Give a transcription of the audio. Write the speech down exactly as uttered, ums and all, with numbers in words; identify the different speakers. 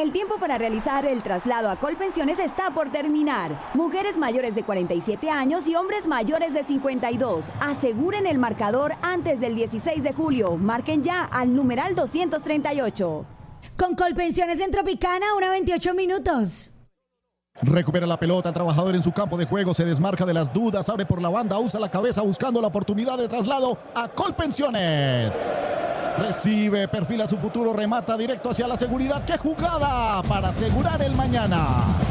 Speaker 1: El tiempo para realizar el traslado a Colpensiones está por terminar. Mujeres mayores de cuarenta y siete años y hombres mayores de cincuenta y dos. Aseguren el marcador antes del dieciséis de julio. Marquen ya al numeral doscientos treinta y ocho.
Speaker 2: Con Colpensiones en Tropicana, una veintiocho minutos.
Speaker 3: Recupera la pelota, el trabajador en su campo de juego, se desmarca de las dudas, abre por la banda, usa la cabeza buscando la oportunidad de traslado a Colpensiones. Recibe, perfila su futuro, remata directo hacia la seguridad. ¡Qué jugada para asegurar el mañana!